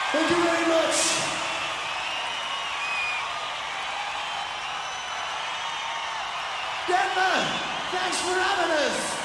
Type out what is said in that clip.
Thank you very much. Denver, thanks for having us.